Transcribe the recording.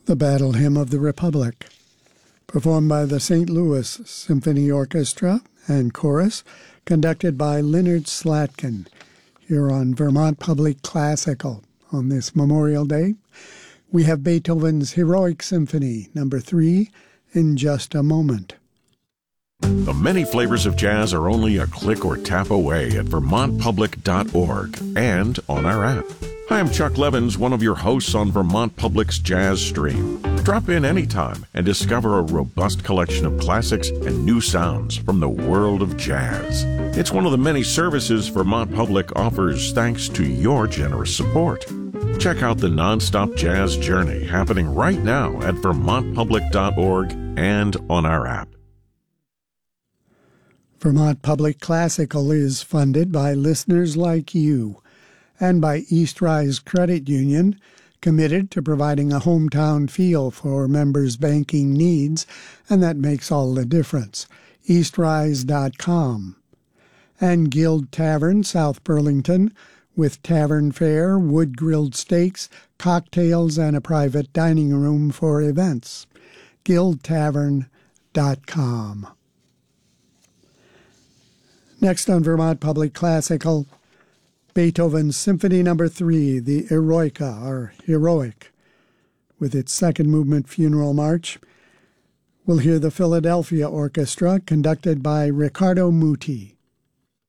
The Battle Hymn of the Republic, performed by the St. Louis Symphony Orchestra and Chorus, conducted by Leonard Slatkin, here on Vermont Public Classical. On this Memorial Day, we have Beethoven's Heroic Symphony, No. 3, in just a moment. The many flavors of jazz are only a click or tap away at vermontpublic.org and on our app. Hi, I'm Chuck Levins, one of your hosts on Vermont Public's Jazz Stream. Drop in anytime and discover a robust collection of classics and new sounds from the world of jazz. It's one of the many services Vermont Public offers thanks to your generous support. Check out the nonstop jazz journey happening right now at vermontpublic.org and on our app. Vermont Public Classical is funded by listeners like you and by East Rise Credit Union, committed to providing a hometown feel for members' banking needs, and that makes all the difference. eastrise.com. And Guild Tavern, South Burlington, with tavern fare, wood-grilled steaks, cocktails, and a private dining room for events. guildtavern.com. Next on Vermont Public Classical, Beethoven's Symphony No. 3, the Eroica, or Heroic, with its second movement Funeral March. We'll hear the Philadelphia Orchestra, conducted by Riccardo Muti.